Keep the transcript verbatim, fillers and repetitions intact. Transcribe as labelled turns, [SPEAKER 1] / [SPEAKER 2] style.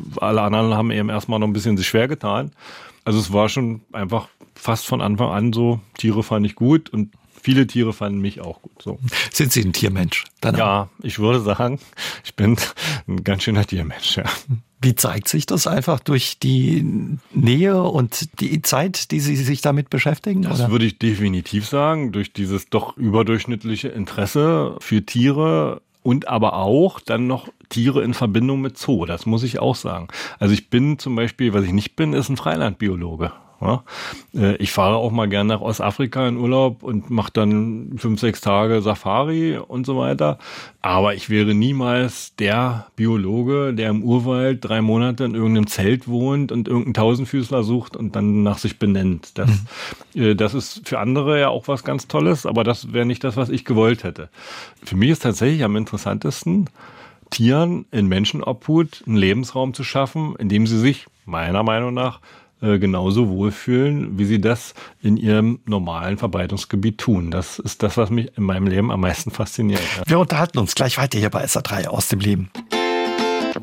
[SPEAKER 1] alle anderen haben eben erstmal noch ein bisschen sich schwer getan. Also es war schon einfach fast von Anfang an so, Tiere fand ich gut und viele Tiere fanden mich auch gut. So.
[SPEAKER 2] Sind Sie ein Tiermensch? Dann
[SPEAKER 1] ja, ich würde sagen, ich bin ein ganz schöner Tiermensch, ja.
[SPEAKER 2] Wie zeigt sich das einfach durch die Nähe und die Zeit, die Sie sich damit beschäftigen?
[SPEAKER 1] Das
[SPEAKER 2] oder?
[SPEAKER 1] würde ich definitiv sagen, durch dieses doch überdurchschnittliche Interesse für Tiere und aber auch dann noch Tiere in Verbindung mit Zoo, das muss ich auch sagen. Also ich bin zum Beispiel, was ich nicht bin, ist ein Freilandbiologe. Ja, ich fahre auch mal gern nach Ostafrika in Urlaub und mache dann fünf, sechs Tage Safari und so weiter. Aber ich wäre niemals der Biologe, der im Urwald drei Monate in irgendeinem Zelt wohnt und irgendeinen Tausendfüßler sucht und dann nach sich benennt. Das, mhm. das ist für andere ja auch was ganz Tolles, aber das wäre nicht das, was ich gewollt hätte. Für mich ist tatsächlich am interessantesten, Tieren in Menschenobhut einen Lebensraum zu schaffen, in dem sie sich meiner Meinung nach genauso wohlfühlen, wie sie das in ihrem normalen Verbreitungsgebiet tun. Das ist das, was mich in meinem Leben am meisten fasziniert.
[SPEAKER 2] Wir unterhalten uns gleich weiter hier bei S R drei aus dem Leben.